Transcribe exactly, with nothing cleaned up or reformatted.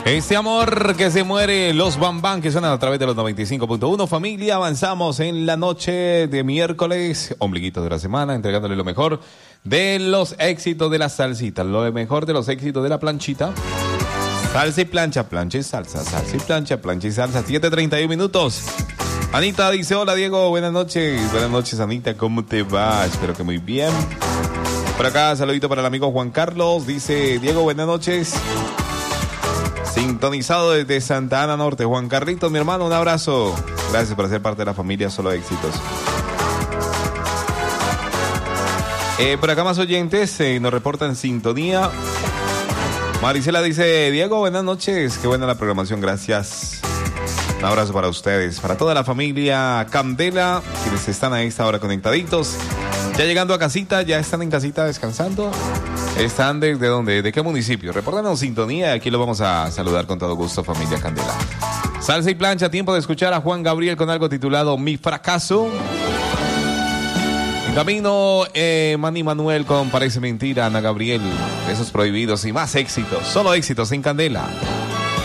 Este amor que se muere, los Bam Bam que suenan a través de los noventa y cinco punto uno. Familia, avanzamos en la noche de miércoles, ombliguito de la semana, entregándole lo mejor de los éxitos de la salsita, lo mejor de los éxitos de la planchita. Salsa y plancha, plancha y salsa, salsa y plancha, plancha y salsa, siete treinta y uno minutos. Anita dice, hola Diego, buenas noches. Buenas noches Anita, ¿cómo te va? Espero que muy bien. Por acá, saludito para el amigo Juan Carlos, dice, Diego, buenas noches. Sintonizado desde Santa Ana Norte. Juan Carlitos, mi hermano, un abrazo. Gracias por ser parte de la familia Solo Éxitos. Eh, por acá más oyentes eh, nos reportan sintonía. Marisela dice, Diego, buenas noches. Qué buena la programación, gracias. Un abrazo para ustedes, para toda la familia Candela, quienes están a esta hora conectaditos. Ya llegando a casita, ya están en casita descansando. ¿Están desde dónde? ¿De qué municipio? Repórtanos sintonía y aquí lo vamos a saludar con todo gusto, familia Candela. Salsa y plancha, tiempo de escuchar a Juan Gabriel con algo titulado Mi Fracaso. En camino, eh, Manny Manuel con Parece Mentira, Ana Gabriel, Besos Prohibidos y más éxitos. Solo éxitos en Candela.